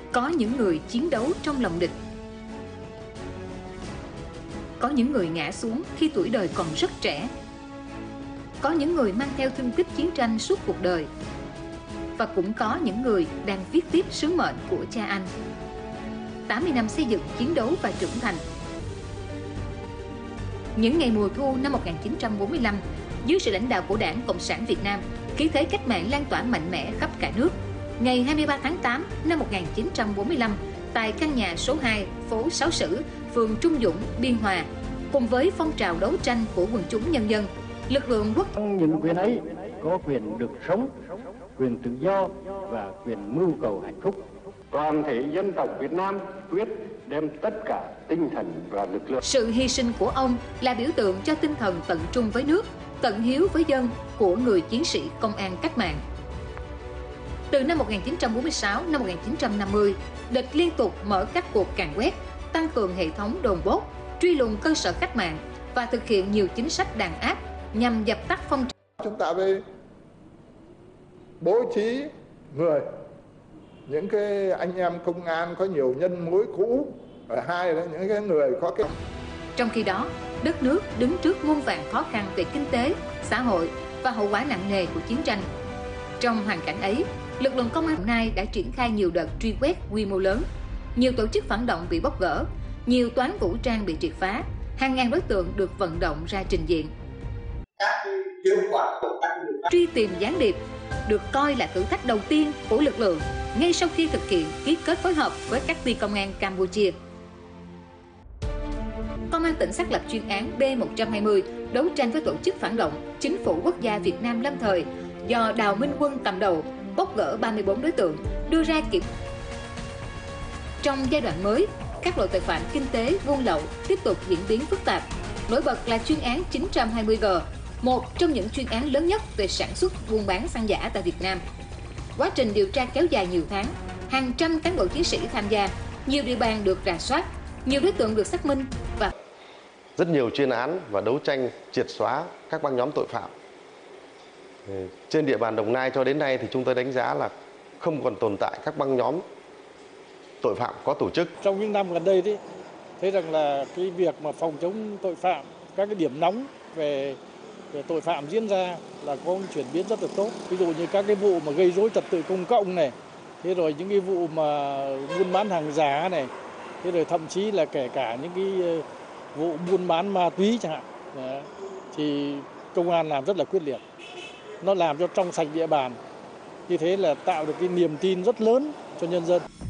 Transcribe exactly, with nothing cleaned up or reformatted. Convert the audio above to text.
Có những người chiến đấu trong lòng địch. Có những người ngã xuống khi tuổi đời còn rất trẻ. Có những người mang theo thương tích chiến tranh suốt cuộc đời. Và cũng có những người đang viết tiếp sứ mệnh của cha anh. tám mươi năm xây dựng, chiến đấu và trưởng thành. Những ngày mùa thu năm một nghìn chín trăm bốn mươi lăm, dưới sự lãnh đạo của Đảng Cộng sản Việt Nam, khí thế cách mạng lan tỏa mạnh mẽ khắp cả nước. Ngày hai mươi ba tháng tám năm một nghìn chín trăm bốn mươi lăm, tại căn nhà số hai, phố Sáu Sử, phường Trung Dũng, Biên Hòa, cùng với phong trào đấu tranh của quần chúng nhân dân, lực lượng quốc trong những quyền ấy có quyền được sống, quyền tự do và quyền mưu cầu hạnh phúc. Toàn thể dân tộc Việt Nam quyết đem tất cả tinh thần và lực lượng. Sự hy sinh của ông là biểu tượng cho tinh thần tận trung với nước, tận hiếu với dân của người chiến sĩ công an cách mạng. Từ năm một nghìn chín trăm bốn mươi sáu năm một nghìn chín trăm năm mươi, địch liên tục mở các cuộc càn quét, tăng cường hệ thống đồn bốt, truy lùng cơ sở cách mạng và thực hiện nhiều chính sách đàn áp nhằm dập tắt phong trào. Chúng ta phải bố trí người, những cái anh em công an có nhiều nhân mối cũ, và hai là những cái người có cái. Trong khi đó, đất nước đứng trước muôn vàn khó khăn về kinh tế, xã hội và hậu quả nặng nề của chiến tranh. Trong hoàn cảnh ấy, lực lượng công an Đồng Nai đã triển khai nhiều đợt truy quét quy mô lớn, nhiều tổ chức phản động bị bóc gỡ, nhiều toán vũ trang bị triệt phá, hàng ngàn đối tượng được vận động ra trình diện. Truy tìm gián điệp được coi là thử thách đầu tiên của lực lượng ngay sau khi thực hiện ký kết phối hợp với các ty công an Campuchia. Công an tỉnh xác lập chuyên án B một trăm hai mươi đấu tranh với tổ chức phản động Chính phủ Quốc gia Việt Nam lâm thời do Đào Minh Quân cầm đầu, bóc gỡ ba mươi bốn đối tượng, đưa ra kiểm. Trong giai đoạn mới, các loại tội phạm kinh tế buôn lậu tiếp tục diễn biến phức tạp. Nổi bật là chuyên án chín trăm hai mươi G, một trong những chuyên án lớn nhất về sản xuất buôn bán xăng giả tại Việt Nam. Quá trình điều tra kéo dài nhiều tháng, hàng trăm cán bộ chiến sĩ tham gia, nhiều địa bàn được rà soát, nhiều đối tượng được xác minh và rất nhiều chuyên án và đấu tranh triệt xóa các băng nhóm tội phạm. Trên địa bàn Đồng Nai cho đến nay thì chúng tôi đánh giá là không còn tồn tại các băng nhóm tội phạm có tổ chức. Trong những năm gần đây thì thấy rằng là cái việc mà phòng chống tội phạm, các cái điểm nóng về, về tội phạm diễn ra là có một chuyển biến rất là tốt. Ví dụ như các cái vụ mà gây rối trật tự công cộng này, thế rồi những cái vụ mà buôn bán hàng giả này, thế rồi thậm chí là kể cả những cái vụ buôn bán ma túy chẳng hạn. Đấy. Thì công an làm rất là quyết liệt. Nó làm cho trong sạch địa bàn. Như thế là tạo được cái niềm tin rất lớn cho nhân dân.